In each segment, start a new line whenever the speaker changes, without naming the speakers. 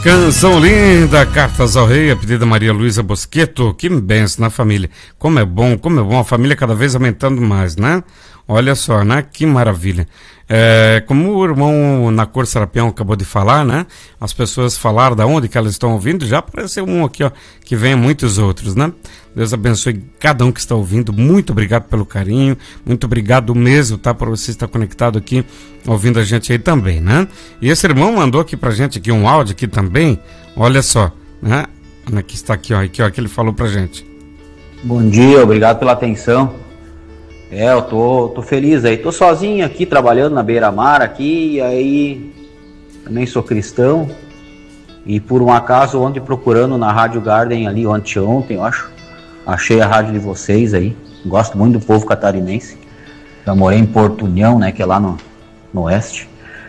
Canção linda, Cartas ao Rei, a pedido da Maria Luísa Bosqueto. Que benção na família. Como é bom, a família cada vez aumentando mais, né? Olha só, né? Que maravilha. Como o irmão na Cor Serapião acabou de falar, né? As pessoas falaram da onde que elas estão ouvindo, já apareceu um aqui, ó, que vem muitos outros, né? Deus abençoe cada um que está ouvindo. Muito obrigado pelo carinho, muito obrigado mesmo, tá? Por você estar conectado aqui, ouvindo a gente aí também, né? E esse irmão mandou aqui pra gente aqui um áudio aqui também, olha só, né? Aqui está aqui, ó, que ele falou pra gente.
Bom dia, obrigado pela atenção. Eu tô feliz aí, tô sozinho aqui trabalhando na beira-mar aqui, e aí também sou cristão, e por um acaso ontem procurando na Rádio Garden ali, ontem eu acho, achei a rádio de vocês aí, gosto muito do povo catarinense, já morei em Porto União, né, que é lá no oeste,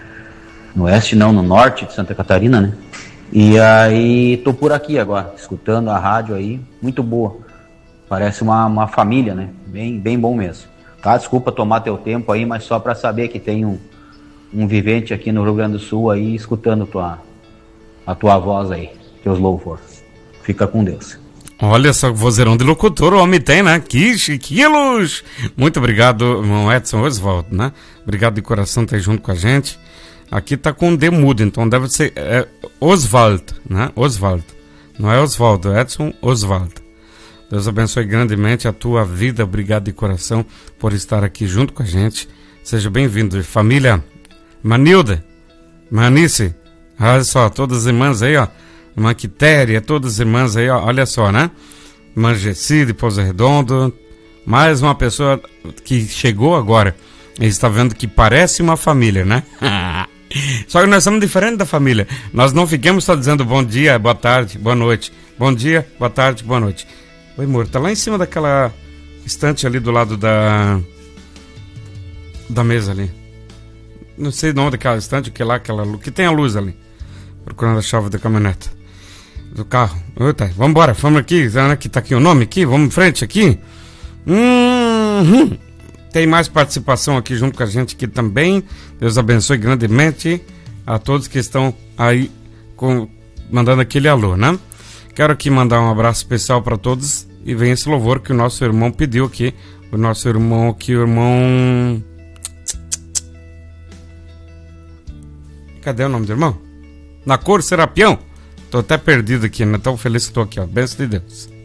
no norte de Santa Catarina, né, e aí tô por aqui agora, escutando a rádio aí, muito boa. Parece uma família, né? Bem bom mesmo. Tá? Desculpa tomar teu tempo aí, mas só para saber que tem um vivente aqui no Rio Grande do Sul aí, escutando a tua voz aí, teus louvores. Fica com Deus.
Olha só, vozeirão de locutor o homem tem, né? Que chiquilos! Muito obrigado, irmão Edson Oswaldo, né? Obrigado de coração por estar junto com a gente. Aqui tá com D mudo, então deve ser Oswaldo, né? Oswaldo. Não é Oswaldo, Edson Oswaldo. Deus abençoe grandemente a tua vida. Obrigado de coração por estar aqui junto com a gente. Seja bem-vindo. Família Manilda, Manice, olha só, todas as irmãs aí, ó. Irmã Quitéria, todas as irmãs aí, ó. Olha só, né? Irmã Gessi de Pouso Redondo. Mais uma pessoa que chegou agora. E está vendo que parece uma família, né? Só que nós somos diferentes da família. Nós não ficamos só dizendo bom dia, boa tarde, boa noite. Bom dia, boa tarde, boa noite. Oi, amor, tá lá em cima daquela estante ali do lado da mesa ali. Não sei de onde aquela estante, que lá, que tem a luz ali. Procurando a chave da caminhonete. Do carro. Eita, vambora, vamos aqui. Que tá aqui o nome aqui, vamos em frente aqui. Tem mais participação aqui junto com a gente aqui também. Deus abençoe grandemente a todos que estão aí mandando aquele alô, né? Quero aqui mandar um abraço especial para todos e vem esse louvor que o nosso irmão pediu aqui. O nosso irmão aqui, o irmão... Cadê o nome do irmão? Na Cor Serapião. Tô até perdido aqui, né? Tão feliz que tô aqui, ó. Bênção de Deus.